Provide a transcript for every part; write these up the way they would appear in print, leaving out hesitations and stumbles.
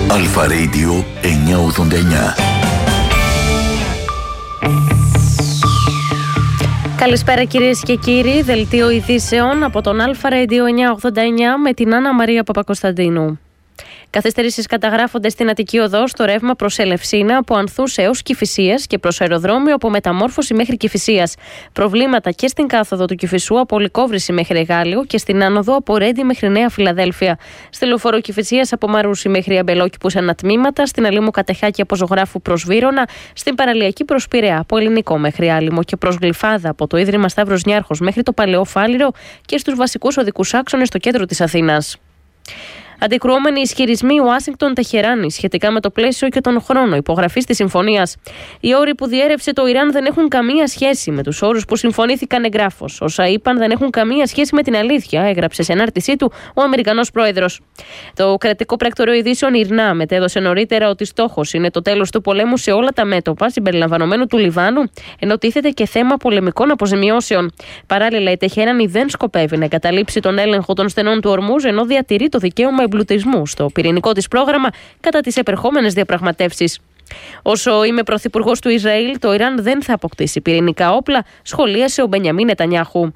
Αλφα Radio 989. Καλησπέρα κυρίες και κύριοι, δελτίο ειδήσεων από τον Αλφα Radio 989 με την Άννα Μαρία Παπακοσταντίνου. Καθυστερήσεις καταγράφονται στην Αττική Οδό στο ρεύμα προς Ελευσίνα από Ανθούς έως Κηφισίας και προς αεροδρόμιο από Μεταμόρφωση μέχρι Κηφισίας. Προβλήματα και στην κάθοδο του Κηφισού από Λυκόβρηση μέχρι Εγάλιο και στην άνοδο από Ρέντι μέχρι Νέα Φιλαδέλφια. Στη λεωφόρο Κηφισίας από Μαρούσι μέχρι Αμπελόκηπους ανατμήματα, στην Αλήμου Κατεχάκη από Ζωγράφου προς Βύρωνα, στην Παραλιακή προς Πειραιά από Ελληνικό μέχρι Άλυμο και προς Γλυφάδα από το Ίδρυμα Σταύρος Νιάρχος μέχρι το Παλαιό Φάληρο και στους βασικούς οδικούς άξονες στο κέντρο της Αθήνας. Αντικρουόμενοι ισχυρισμοί Ουάσιγκτον-Τεχεράνη σχετικά με το πλαίσιο και τον χρόνο υπογραφής της συμφωνίας. Οι όροι που διέρευσε το Ιράν δεν έχουν καμία σχέση με τους όρους που συμφωνήθηκαν εγγράφως. Όσα είπαν δεν έχουν καμία σχέση με την αλήθεια, έγραψε σε ανάρτησή του ο Αμερικανός πρόεδρος. Το κρατικό πρακτορείο ειδήσεων ΙΡΝΑ μετέδωσε νωρίτερα ότι στόχος είναι το τέλος του πολέμου σε όλα τα μέτωπα, συμπεριλαμβανομένου του Λιβάνου, ενώ τίθεται και θέμα πολεμικών αποζημιώσεων. Παράλληλα, η Τεχεράνη δεν σκοπεύει να εγκαταλείψει τον έλεγχο των στενών του Ορμούζ, ενώ διατηρεί το δικαίωμα εμπλουτισμού στο πυρηνικό της πρόγραμμα κατά τις επερχόμενες διαπραγματεύσεις. Όσο είμαι πρωθυπουργός του Ισραήλ, το Ιράν δεν θα αποκτήσει πυρηνικά όπλα, σχολίασε ο Μπενιαμίν Νετανιάχου.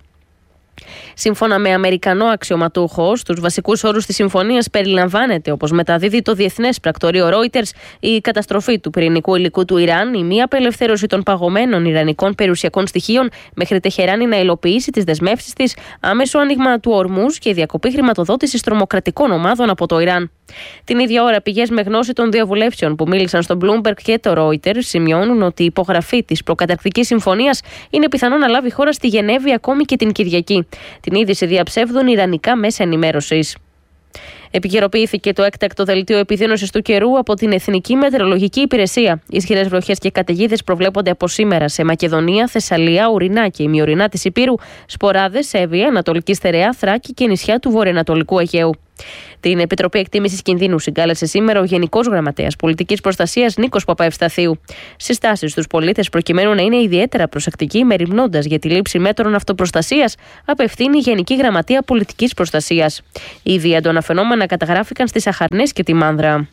Σύμφωνα με Αμερικανό αξιωματούχο, στους βασικούς όρους της συμφωνίας περιλαμβάνεται, όπως μεταδίδει το διεθνές πρακτορείο Reuters, η καταστροφή του πυρηνικού υλικού του Ιράν, η μη απελευθέρωση των παγωμένων ιρανικών περιουσιακών στοιχείων μέχρι Τεχεράνη να υλοποιήσει τις δεσμεύσεις της, άμεσο άνοιγμα του Ορμούζ και διακοπή χρηματοδότησης τρομοκρατικών ομάδων από το Ιράν. Την ίδια ώρα, πηγές με γνώση των διαβουλεύσεων που μίλησαν στο Bloomberg και το Reuters σημειώνουν ότι η υπογραφή της προκαταρκτικής συμφωνίας είναι πιθανό να λάβει χώρα στη Γενέβη ακόμη και την Κυριακή. Την είδηση διαψεύδουν ιρανικά μέσα ενημέρωσης. Επικαιροποιήθηκε το έκτακτο δελτίο επιδείνωσης του καιρού από την Εθνική Μετεωρολογική Υπηρεσία. Ισχυρές βροχές και καταιγίδες προβλέπονται από σήμερα σε Μακεδονία, Θεσσαλία, Ουρινά και ημιουρινά της Υπήρου, Σποράδες, Εύβοια, Ανατολική Στερεά, Θράκη και νησιά του βορειοανατολικού Αιγαίου. Την Επιτροπή Εκτίμησης Κινδύνου συγκάλεσε σήμερα ο Γενικός Γραμματέας Πολιτικής Προστασίας Νίκος Παπαευσταθίου. Συστάσεις στους πολίτες προκειμένου να είναι ιδιαίτερα προσεκτικοί, μεριμνώντας για τη λήψη μέτρων αυτοπροστασίας, απευθύνει η Γενική Γραμματεία Πολιτικής Προστασίας. Ήδη έντονα φαινόμενα καταγράφηκαν στις Αχαρνές και τη Μάνδρα.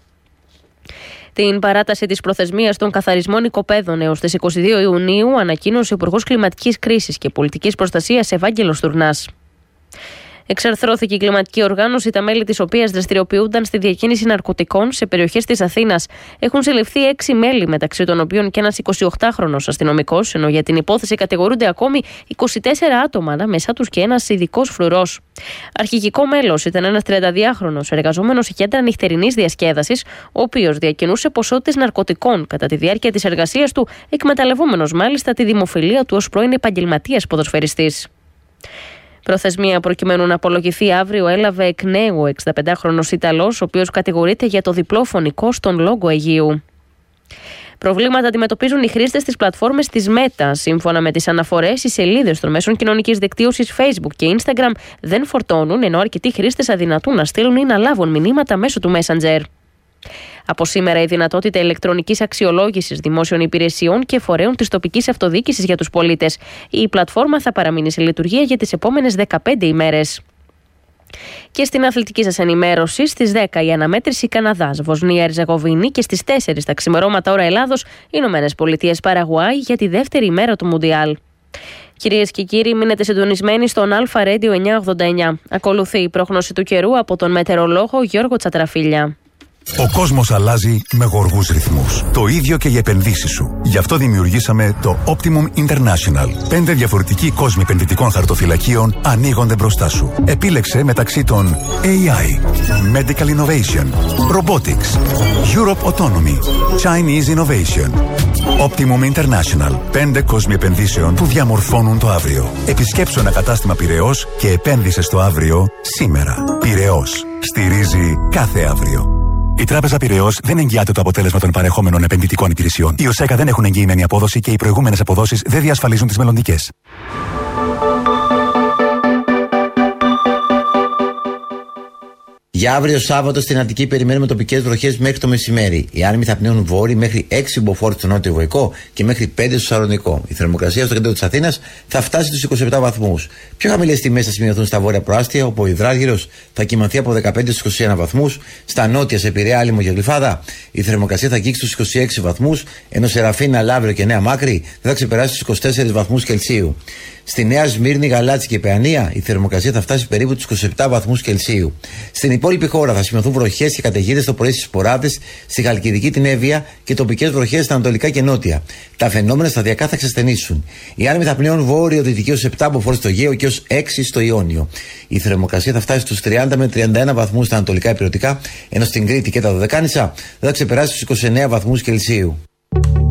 Την παράταση της προθεσμίας των καθαρισμών οικοπαίδων έως τις 22 Ιουνίου ανακοίνωσε ο Υπουργός Κλιματικής Κρίσης και Πολιτικής Προστασίας Ευάγγελος Τουρνάς. Εξαρθρώθηκε η κλιματική οργάνωση, τα μέλη της οποίας δραστηριοποιούνταν στη διακίνηση ναρκωτικών σε περιοχές της Αθήνας. Έχουν συλληφθεί 6 μέλη, μεταξύ των οποίων και ένας 28χρονος αστυνομικός, ενώ για την υπόθεση κατηγορούνται ακόμη 24 άτομα, ανάμεσά τους και ένας ειδικός φρουρός. Αρχηγικό μέλος ήταν ένας 32χρονος εργαζόμενος σε κέντρα νυχτερινής διασκέδασης, ο οποίος διακινούσε ποσότητες ναρκωτικών κατά τη διάρκεια της εργασίας του, εκμεταλλευόμενος μάλιστα τη δημοφιλία του ως πρώην επαγγελματίας ποδοσφαιριστής. Προθεσμία προκειμένου να απολογηθεί αύριο έλαβε εκ νέου ο 65χρονος Ιταλός, ο οποίος κατηγορείται για το διπλό φωνικό στον Λόγκο Αιγαίου. Προβλήματα αντιμετωπίζουν οι χρήστες της πλατφόρμες της Meta. Σύμφωνα με τις αναφορές, οι σελίδες των μέσων κοινωνικής δικτύωσης Facebook και Instagram δεν φορτώνουν, ενώ αρκετοί χρήστες αδυνατούν να στείλουν ή να λάβουν μηνύματα μέσω του Messenger. Από σήμερα η δυνατότητα ηλεκτρονικής αξιολόγησης δημόσιων υπηρεσιών και φορέων της τοπικής αυτοδιοίκησης για τους πολίτες. Η πλατφόρμα θα παραμείνει σε λειτουργία για τις επόμενες 15 ημέρες. Και στην αθλητική σας ενημέρωση, στις 10 η αναμέτρηση Καναδάς, Βοσνία, Ερζεγοβίνη και στις 4 τα ξημερώματα ώρα Ελλάδος, Ηνωμένες Πολιτείες, Παραγουάη για τη δεύτερη ημέρα του Μουντιάλ. Κυρίες και κύριοι, μείνετε συντονισμένοι στον Αλφα Radio 989. Ακολουθεί η πρόγνωση του καιρού από τον μετεωρολόγο Γιώργο Τσατραφίλια. Ο κόσμος αλλάζει με γοργούς ρυθμούς. Το ίδιο και οι επενδύσεις σου. Γι' αυτό δημιουργήσαμε το Optimum International. 5 διαφορετικοί κόσμοι επενδυτικών χαρτοφυλακίων ανοίγονται μπροστά σου. Επίλεξε μεταξύ των AI, Medical Innovation, Robotics, Europe Autonomy, Chinese Innovation. Optimum International. 5 κόσμοι επενδύσεων που διαμορφώνουν το αύριο. Επισκέψου ένα κατάστημα Πειραιώς και επένδυσε στο αύριο σήμερα. Πειραιώς. Στηρίζει κάθε αύριο. Η Τράπεζα Πειραιώς δεν εγγυάται το αποτέλεσμα των παρεχόμενων επενδυτικών υπηρεσιών. Οι ΟΣΕΚΑ δεν έχουν εγγυημένη απόδοση και οι προηγούμενες αποδόσεις δεν διασφαλίζουν τις μελλοντικές. Για αύριο Σάββατο στην Αττική περιμένουμε τοπικές βροχές μέχρι το μεσημέρι. Οι άνεμοι θα πνέουν βόρειοι μέχρι 6 μποφόρ στο νότιο Βοϊκό και μέχρι 5 στο Σαλονικό. Η θερμοκρασία στο κέντρο της Αθήνας θα φτάσει στους 27 βαθμούς. Πιο χαμηλές τιμές θα σημειωθούν στα βόρεια προάστια, όπου ο υδράργυρος θα κυμανθεί από 15 στους 21 βαθμούς. Στα νότια, σε Πειραιά, Άλυμο και Γλυφάδα, η θερμοκρασία θα αγγίξει στους 26 βαθμούς, ενώ σε Ραφίνα, Λαύριο και Νέα Μάκρη δεν θα ξεπεράσει στους 24 βαθμούς Κελσίου. Στη Νέα Σμύρνη, Γαλάτσι και Παιανία η θερμοκρασία θα φτάσει περίπου τους 27 βαθμούς Κελσίου. Στην υπόλοιπη χώρα θα σημειωθούν βροχές και καταιγίδες το πρωί στις Ποράδες, στη Χαλκιδική, την Εύβοια και τοπικές βροχές στα ανατολικά και νότια. Τα φαινόμενα σταδιακά θα ξεσθενήσουν. Οι άνεμοι θα πνέουν βόρειο-δυτική ως 7 μποφόρ στο Αιγαίο και ως 6 στο Ιόνιο. Η θερμοκρασία θα φτάσει στους 30 με 31 βαθμούς στα ανατολικά υπηρετικά, ενώ στην Κρήτη και τα Δωδεκάνησα δεν θα ξεπεράσει στους 29 βαθμούς Κελσίου.